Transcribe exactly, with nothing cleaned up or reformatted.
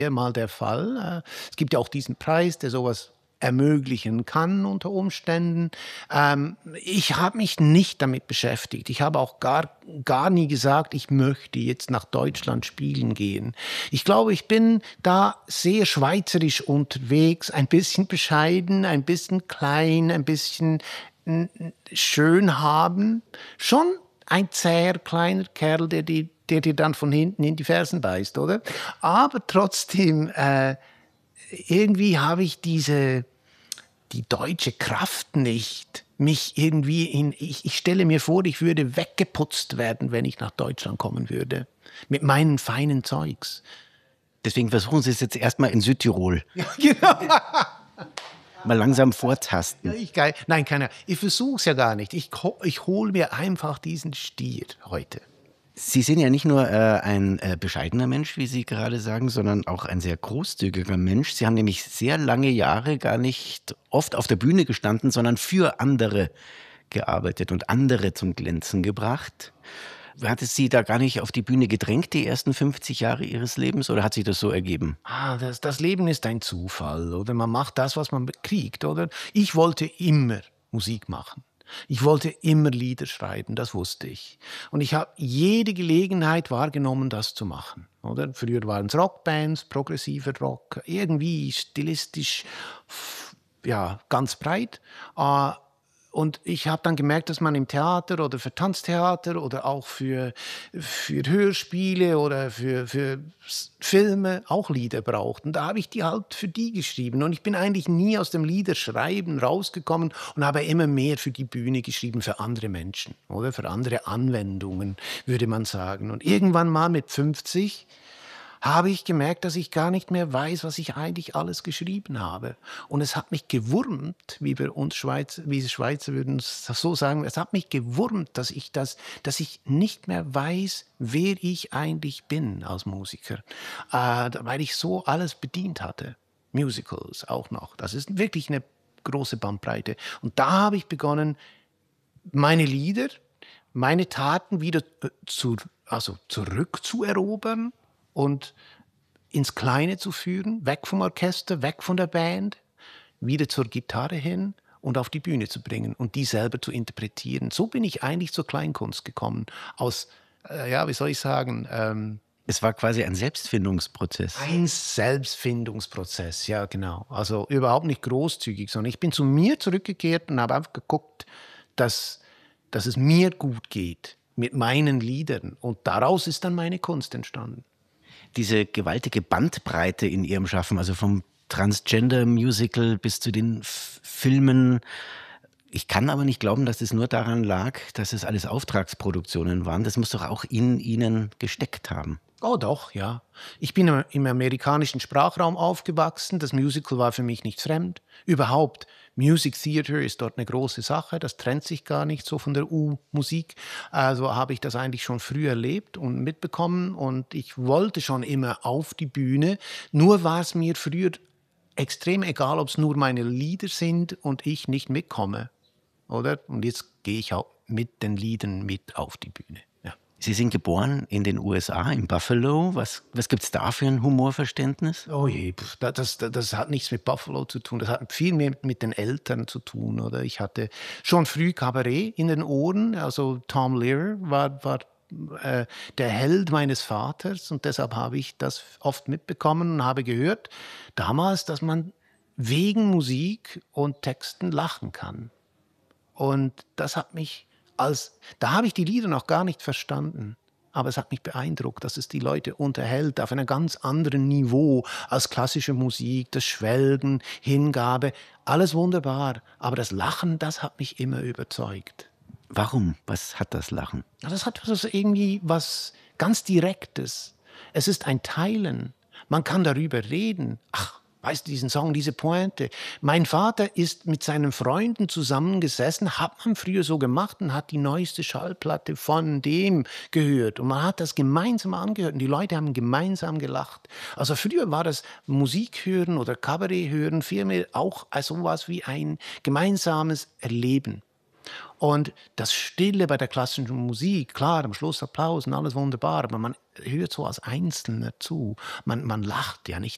mal der Fall. Äh, es gibt ja auch diesen Preis, der sowas ermöglichen kann unter Umständen. Ähm, ich habe mich nicht damit beschäftigt. Ich habe auch gar, gar nie gesagt, ich möchte jetzt nach Deutschland spielen gehen. Ich glaube, ich bin da sehr schweizerisch unterwegs, ein bisschen bescheiden, ein bisschen klein, ein bisschen n- schön haben. Schon ein zäher, kleiner Kerl, der, die, der dir dann von hinten in die Fersen beißt, oder? Aber trotzdem, äh, irgendwie habe ich diese die deutsche Kraft nicht, mich irgendwie in, ich, ich stelle mir vor, ich würde weggeputzt werden, wenn ich nach Deutschland kommen würde. Mit meinen feinen Zeugs. Deswegen versuchen Sie es jetzt erstmal in Südtirol. Ja, genau. Mal langsam Ja, vortasten. ich geil. Nein, keiner. Ich versuche es ja gar nicht. Ich, ich hole mir einfach diesen Stier heute. Sie sind ja nicht nur äh, ein äh, bescheidener Mensch, wie Sie gerade sagen, sondern auch ein sehr großzügiger Mensch. Sie haben nämlich sehr lange Jahre gar nicht oft auf der Bühne gestanden, sondern für andere gearbeitet und andere zum Glänzen gebracht. Hat es Sie da gar nicht auf die Bühne gedrängt, die ersten fünfzig Jahre Ihres Lebens, oder hat sich das so ergeben? Ah, das, das Leben ist ein Zufall, oder? Man macht das, was man kriegt, oder? Ich wollte immer Musik machen. Ich wollte immer Lieder schreiben, das wusste ich. Und ich habe jede Gelegenheit wahrgenommen, das zu machen, oder? Früher waren es Rockbands, progressiver Rock, irgendwie stilistisch, f- ja, ganz breit. Äh, Und ich habe dann gemerkt, dass man im Theater oder für Tanztheater oder auch für, für Hörspiele oder für, für S- Filme auch Lieder braucht. Und da habe ich die halt für die geschrieben. Und ich bin eigentlich nie aus dem Liederschreiben rausgekommen und habe immer mehr für die Bühne geschrieben, für andere Menschen oder für andere Anwendungen, würde man sagen. Und irgendwann mal mit fünfzig habe ich gemerkt, dass ich gar nicht mehr weiß, was ich eigentlich alles geschrieben habe. Und es hat mich gewurmt, wie wir uns Schweizer, wie Schweizer würden es so sagen, es hat mich gewurmt, dass ich das, dass ich nicht mehr weiß, wer ich eigentlich bin als Musiker, äh, weil ich so alles bedient hatte. Musicals auch noch. Das ist wirklich eine große Bandbreite. Und da habe ich begonnen, meine Lieder, meine Taten wieder äh, zu, also zurückzuerobern und ins Kleine zu führen, weg vom Orchester, weg von der Band, wieder zur Gitarre hin und auf die Bühne zu bringen und die selber zu interpretieren. So bin ich eigentlich zur Kleinkunst gekommen. Aus, äh, ja, wie soll ich sagen, ähm, Es war quasi ein Selbstfindungsprozess. ein Selbstfindungsprozess, ja genau. Also überhaupt nicht großzügig, sondern ich bin zu mir zurückgekehrt und habe einfach geguckt, dass, dass es mir gut geht mit meinen Liedern. Und daraus ist dann meine Kunst entstanden. Diese gewaltige Bandbreite in Ihrem Schaffen, also vom Transgender-Musical bis zu den F Filmen. Ich kann aber nicht glauben, dass es nur daran lag, dass es alles Auftragsproduktionen waren. Das muss doch auch in Ihnen gesteckt haben. Oh doch, ja. Ich bin im im amerikanischen Sprachraum aufgewachsen. Das Musical war für mich nicht fremd. Überhaupt, Music Theater ist dort eine große Sache. Das trennt sich gar nicht so von der U-Musik. Also habe ich das eigentlich schon früh erlebt und mitbekommen. Und ich wollte schon immer auf die Bühne. Nur war es mir früher extrem egal, ob es nur meine Lieder sind und ich nicht mitkomme. Oder? Und jetzt gehe ich auch mit den Liedern mit auf die Bühne. Ja. Sie sind geboren in den U S A, in Buffalo. Was, was gibt es da für ein Humorverständnis? Oh je, pf, da- das, das, das hat nichts mit Buffalo zu tun. Das hat viel mehr mit, mit den Eltern zu tun. Oder? Ich hatte schon früh Kabarett in den Ohren. Also Tom Lehrer war, war äh, der Held meines Vaters. Und deshalb habe ich das oft mitbekommen und habe gehört damals, dass man wegen Musik und Texten lachen kann. Und das hat mich als, da habe ich die Lieder noch gar nicht verstanden. Aber es hat mich beeindruckt, dass es die Leute unterhält auf einem ganz anderen Niveau als klassische Musik, das Schwelgen, Hingabe, alles wunderbar. Aber das Lachen, das hat mich immer überzeugt. Warum? Was hat das Lachen? Ja, das hat was irgendwie was ganz Direktes. Es ist ein Teilen. Man kann darüber reden. Ach, weißt du, diesen Song, diese Pointe. Mein Vater ist mit seinen Freunden zusammengesessen, hat man früher so gemacht und hat die neueste Schallplatte von dem gehört. Und man hat das gemeinsam angehört und die Leute haben gemeinsam gelacht. Also früher war das Musik hören oder Kabarett hören vielmehr auch so etwas wie ein gemeinsames Erleben. Und das Stille bei der klassischen Musik, klar, am Schluss Applaus und alles wunderbar, aber man hört so als Einzelner zu. Man, man lacht ja nicht